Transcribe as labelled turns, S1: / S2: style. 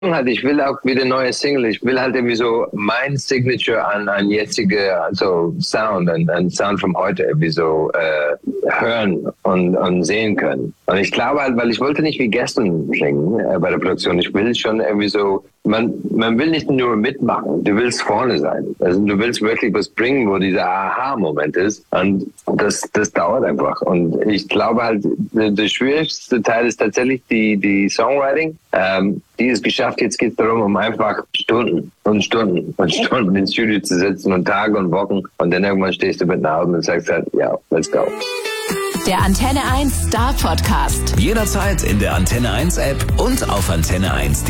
S1: halt, ich will auch wieder neue Single. Ich will halt irgendwie so mein Signature an jetzige Sound, an Sound von heute irgendwie so hören und sehen können. Und ich glaube halt, weil ich wollte nicht wie gestern klingen bei der Produktion. Ich will schon irgendwie so, man will nicht nur mitmachen, du willst vorne sein. Also du willst wirklich was bringen, wo dieser Aha-Moment ist. Und das dauert einfach. Und ich glaube halt, der schwierigste Teil ist tatsächlich die Songwriting. Die ist geschafft. Jetzt geht es darum, um einfach Stunden und Stunden und Stunden ins Studio zu sitzen und Tage und Wochen. Und dann irgendwann stehst du mit einem Album und sagst halt, ja, let's go.
S2: Der Antenne 1 Star Podcast.
S3: Jederzeit in der Antenne 1 App und auf antenne1.de.